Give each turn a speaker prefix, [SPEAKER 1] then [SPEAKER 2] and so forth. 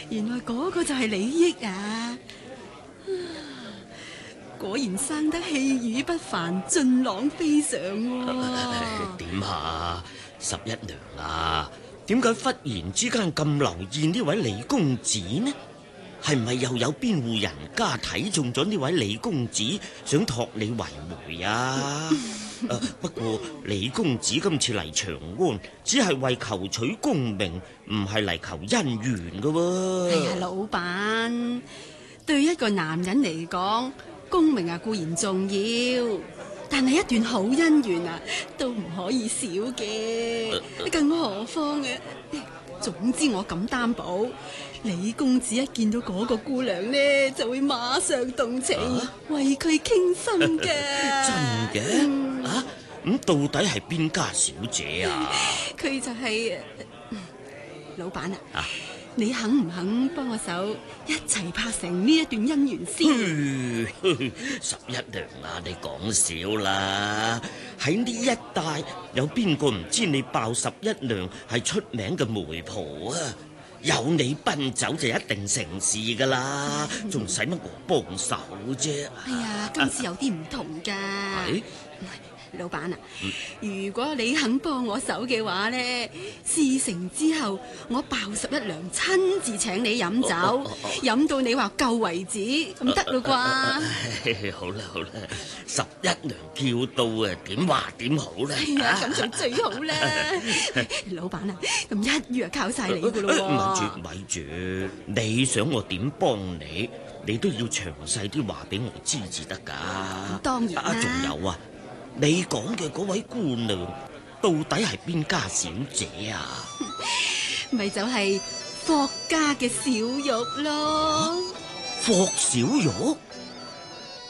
[SPEAKER 1] 原來嗰個就係李益啊！果然生得氣宇不凡，俊朗非常喎。
[SPEAKER 2] 點啊，十一娘啊，點解忽然之間咁留意呢位李公子呢？係唔係又有邊戶人家睇中咗呢位李公子，想託你為媒啊？不過李公子今次嚟長安，只係為求取功名，唔係嚟求姻緣噶喎。
[SPEAKER 1] 哎呀，老闆，對一個男人嚟講，功名啊固然重要，但係一段好姻緣啊，都唔可以少嘅。更何況啊，總之我敢擔保，李公子一見到嗰個姑娘呢，就會馬上動情，為佢傾心嘅。
[SPEAKER 2] 真嘅？咁到底係邊家小姐啊？
[SPEAKER 1] 佢就係老闆啊！你肯唔肯幫我手一齊拍成呢一段姻緣先？
[SPEAKER 2] 十一娘啊，你講笑啦！喺呢一帶有邊個唔知你鮑十一娘係出名嘅媒婆啊？有你奔走就一定成事噶啦，仲使乜我幫手啫？
[SPEAKER 1] 哎呀，今次有啲唔同噶。老闆啊，如果你肯幫我手嘅話呢，事成之後，我鮑十一娘親自請你飲酒，飲到你話夠為止，咁得咯啩？
[SPEAKER 2] 好啦好啦，十一娘叫到啊，點話點好啦。
[SPEAKER 1] 係啊，咁就最好啦。老闆啊，咁一於啊靠晒你噶咯。
[SPEAKER 2] 咪住，你想我點幫你，你都要詳細啲話俾我知至得噶。
[SPEAKER 1] 當然啦。
[SPEAKER 2] 仲有啊。你講嘅嗰位姑娘到底係邊家小姐啊？
[SPEAKER 1] 咪就係霍家嘅小玉咯。
[SPEAKER 2] 霍小玉？